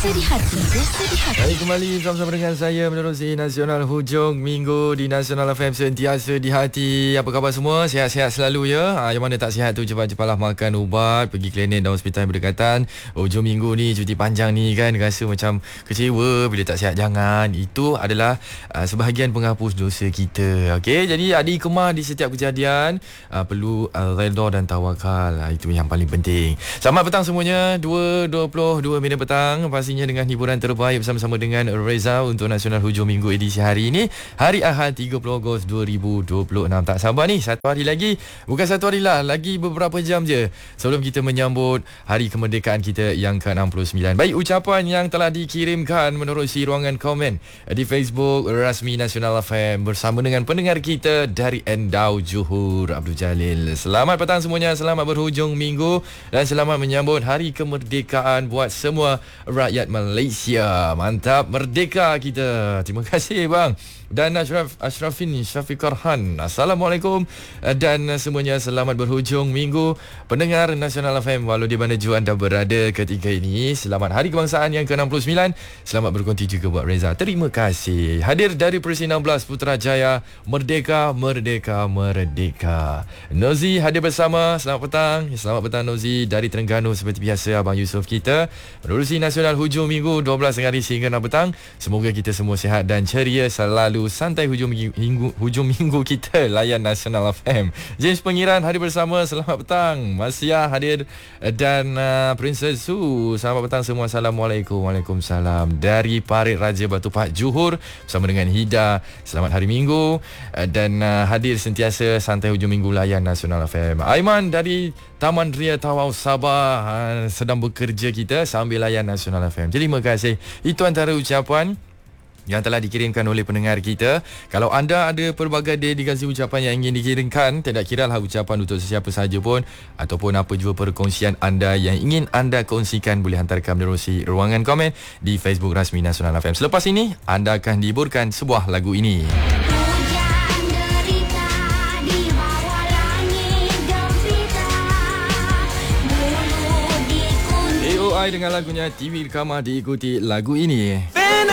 Biasa di hati. Baik, kembali bersama dengan saya menerusi Nasional Hujung Minggu di Nasional FM sentiasa di hati. Apa khabar semua? Sihat-sihat selalu ya. Yang mana tak sihat tu cepat-cepatlah makan ubat, pergi klinik dan hospital yang berdekatan. Hujung minggu ni, cuti panjang ni kan, rasa macam kecewa bila tak sihat. Jangan. Itu adalah sebahagian penghapus dosa kita. Okey, jadi adik kemah di setiap kejadian perlu redha dan tawakal. Itu yang paling penting. Selamat petang semuanya. 2:22 minit petang, pastinya dengan hiburan terbaik bersama-sama dengan Reza untuk Nasional Hujung Minggu edisi hari ini, hari Ahad 30 Ogos 2026. Tak sabar ni, satu hari lagi. Bukan satu hari lah, lagi beberapa jam je sebelum kita menyambut hari kemerdekaan kita yang ke-69. Baik, ucapan yang telah dikirimkan menerusi ruangan komen di Facebook rasmi Nasional FM bersama dengan pendengar kita dari Endau, Johor, Abdul Jalil. Selamat petang semuanya, selamat berhujung minggu dan selamat menyambut hari kemerdekaan buat semua rakyat Malaysia. Mantap, merdeka kita. Terima kasih bang. Dan Ashrafin Syafiq Karhan, Assalamualaikum dan semuanya selamat berhujung minggu pendengar Nasional FM walau di mana jua anda berada ketika ini. Selamat Hari Kebangsaan yang ke-69. Selamat berkonti juga buat Reza. Terima kasih. Hadir dari Persi 16 Putrajaya. Merdeka, merdeka, merdeka. Nozi hadir bersama. Selamat petang. Selamat petang Nozi dari Terengganu seperti biasa Abang Yusof kita menerusi Nasional Hujung Minggu 12 hari sehingga 6 petang. Semoga kita semua sihat dan ceria selalu. Santai hujung minggu kita layan Nasional FM. James Pengiran hadir bersama. Selamat petang. Masya hadir dan Princess Su. Selamat petang semua. Assalamualaikum. Waalaikumsalam. Dari Parit Raja Batu Pahat Johor bersama dengan Hida. Selamat hari Minggu dan hadir sentiasa santai hujung minggu layan Nasional FM. Aiman dari Taman Ria Tawau Sabah sedang bekerja kita sambil layan Nasional FM. Terima kasih. Itu antara ucapan yang telah dikirimkan oleh pendengar kita. Kalau anda ada pelbagai dedikasi ucapan yang ingin dikirimkan, tidak kiralah ucapan untuk sesiapa sahaja pun ataupun apa jua perkongsian anda yang ingin anda kongsikan, boleh hantarkan menerusi ruangan komen di Facebook rasmi Nasional FM. Selepas ini anda akan dihiburkan sebuah lagu ini. AOI dengan lagunya TV Rekaman diikuti lagu ini.